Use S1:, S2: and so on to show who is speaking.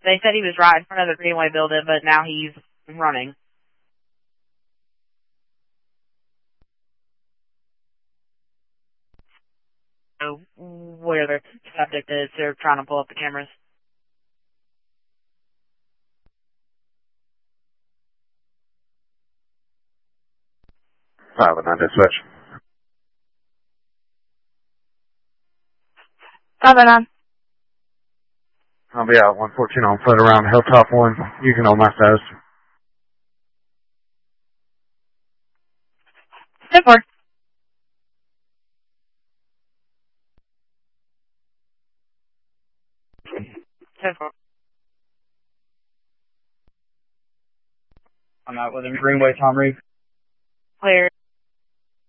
S1: They said he was right in front of the Greenway building, but now he's running. So where the subject is, they're trying to pull up the cameras.
S2: Silent on dispatch.
S1: Silent.
S2: I'll be out 114 on foot around Hilltop 1. You can hold my status.
S1: 10-4. 10-4.
S3: I'm out within Greenway, Tom Reed.
S1: Clear.